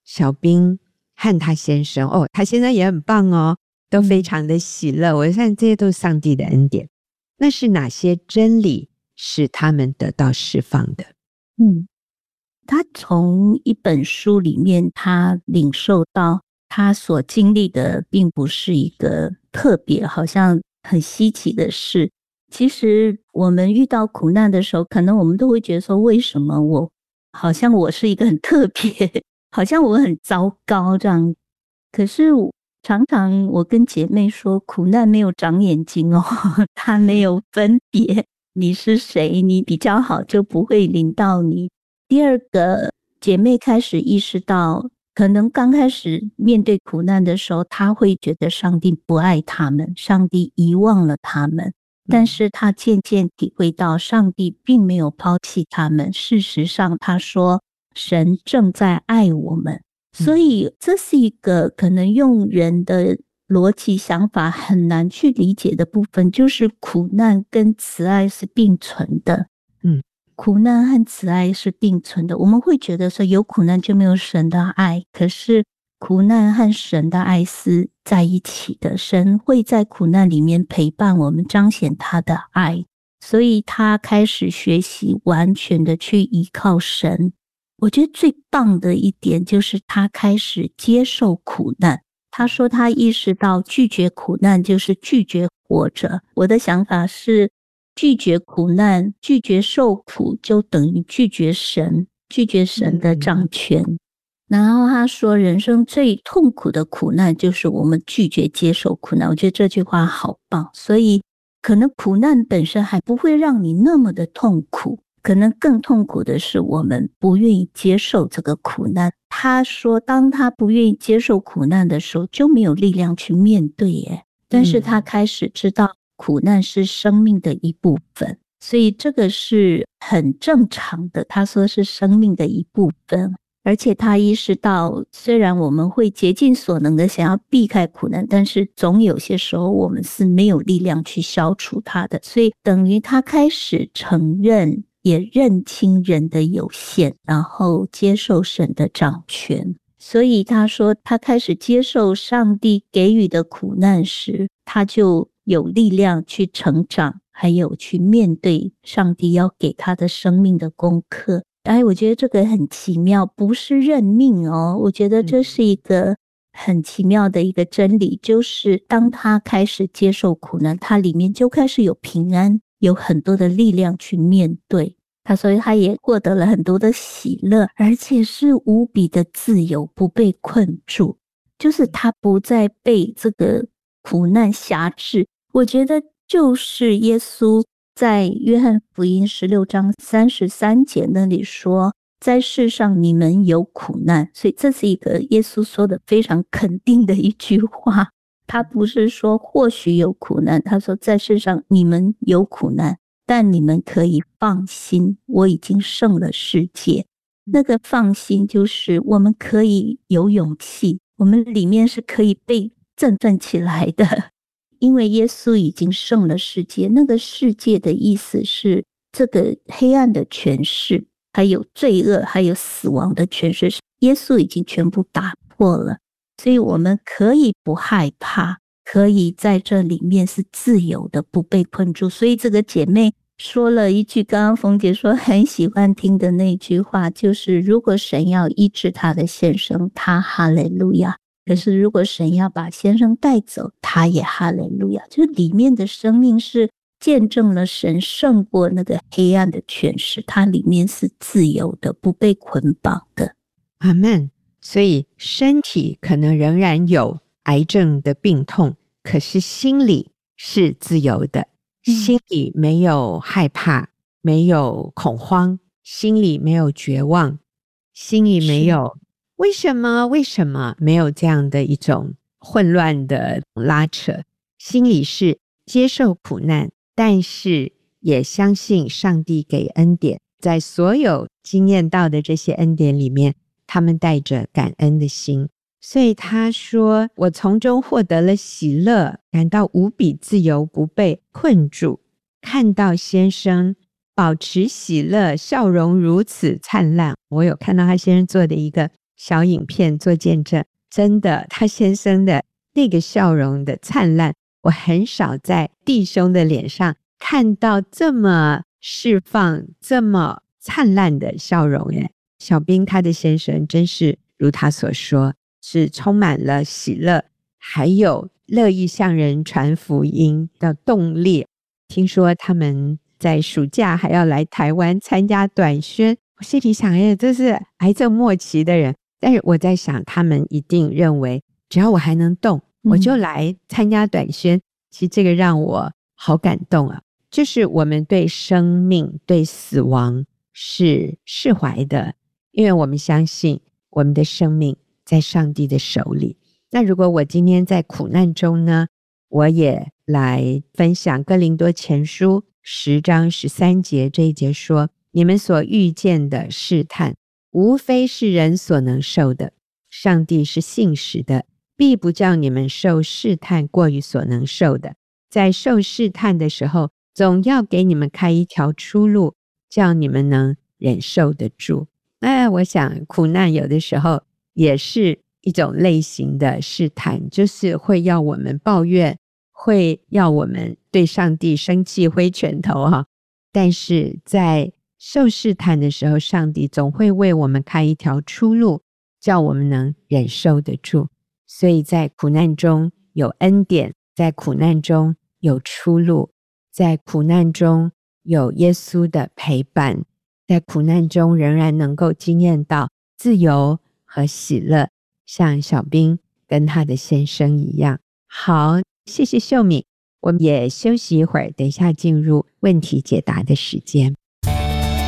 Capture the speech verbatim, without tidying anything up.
小兵和他先生，哦，他先生也很棒哦，都非常的喜乐。我看这些都是上帝的恩典。那是哪些真理使他们得到释放的？ 嗯，他从一本书里面，他领受到他所经历的并不是一个特别好像很稀奇的事。其实我们遇到苦难的时候，可能我们都会觉得说，为什么我好像我是一个很特别，好像我很糟糕这样。可是常常我跟姐妹说，苦难没有长眼睛哦，它没有分别你是谁，你比较好就不会临到你。第二个，姐妹开始意识到，可能刚开始面对苦难的时候，她会觉得上帝不爱他们，上帝遗忘了他们。但是她渐渐体会到，上帝并没有抛弃他们。事实上，她说，神正在爱我们。所以这是一个可能用人的逻辑想法很难去理解的部分，就是苦难跟慈爱是并存的。 嗯， 苦难和慈爱是并存的。我们会觉得说有苦难就没有神的爱，可是苦难和神的爱是在一起的。神会在苦难里面陪伴我们，彰显他的爱。所以他开始学习完全的去依靠神。我觉得最棒的一点就是他开始接受苦难。他说他意识到拒绝苦难就是拒绝活着。我的想法是，拒绝苦难，拒绝受苦，就等于拒绝神，拒绝神的掌权。嗯、然后他说，人生最痛苦的苦难就是我们拒绝接受苦难。我觉得这句话好棒。所以可能苦难本身还不会让你那么的痛苦，可能更痛苦的是我们不愿意接受这个苦难。他说当他不愿意接受苦难的时候，就没有力量去面对耶。但是他开始知道苦难是生命的一部分，所以这个是很正常的。他说是生命的一部分，而且他意识到，虽然我们会竭尽所能的想要避开苦难，但是总有些时候我们是没有力量去消除它的。所以等于他开始承认也认清人的有限，然后接受神的掌权。所以他说他开始接受上帝给予的苦难时，他就有力量去成长，还有去面对上帝要给他的生命的功课。哎，我觉得这个很奇妙，不是认命哦。我觉得这是一个很奇妙的一个真理，就是当他开始接受苦难，他里面就开始有平安，有很多的力量去面对他，所以他也获得了很多的喜乐，而且是无比的自由，不被困住，就是他不再被这个苦难辖制。我觉得就是耶稣在约翰福音十六章三十三节那里说，在世上你们有苦难。所以这是一个耶稣说的非常肯定的一句话，他不是说或许有苦难，他说在世上你们有苦难，但你们可以放心，我已经胜了世界。那个放心就是我们可以有勇气，我们里面是可以被振奋起来的，因为耶稣已经胜了世界。那个世界的意思是这个黑暗的权势，还有罪恶，还有死亡的权势，耶稣已经全部打破了。所以我们可以不害怕，可以在这里面是自由的，不被困住。所以这个姐妹说了一句刚刚冯姐说很喜欢听的那句话，就是如果神要医治她的先生，她哈利路亚；可是如果神要把先生带走，她也哈利路亚。就是里面的生命是见证了神胜过那个黑暗的权势，它里面是自由的，不被捆绑的。 阿们。所以身体可能仍然有癌症的病痛，可是心里是自由的，心里没有害怕，没有恐慌，心里没有绝望，心里没有为什么为什么，没有这样的一种混乱的拉扯。心里是接受苦难，但是也相信上帝给恩典，在所有经验到的这些恩典里面，他们带着感恩的心。所以他说，我从中获得了喜乐，感到无比自由，不被困住。看到先生保持喜乐，笑容如此灿烂，我有看到他先生做的一个小影片做见证，真的，他先生的那个笑容的灿烂，我很少在弟兄的脸上看到这么释放、这么灿烂的笑容耶。小兵他的先生真是如他所说，是充满了喜乐，还有乐意向人传福音的动力。听说他们在暑假还要来台湾参加短宣，我心里想，哎，这是癌症末期的人，但是我在想，他们一定认为只要我还能动，我就来参加短宣。嗯、其实这个让我好感动啊，就是我们对生命、对死亡是释怀的，因为我们相信我们的生命在上帝的手里。那如果我今天在苦难中呢，我也来分享哥林多前书十章十三节，这一节说，你们所遇见的试探，无非是人所能受的，上帝是信实的，必不叫你们受试探过于所能受的，在受试探的时候，总要给你们开一条出路，叫你们能忍受得住。那我想苦难有的时候也是一种类型的试探，就是会要我们抱怨，会要我们对上帝生气挥拳头哈。但是在受试探的时候，上帝总会为我们开一条出路，叫我们能忍受得住。所以在苦难中有恩典，在苦难中有出路，在苦难中有耶稣的陪伴，在苦难中仍然能够经验到自由和喜乐，像小兵跟他的先生一样。好，谢谢秀敏，我们也休息一会儿，等一下进入问题解答的时间。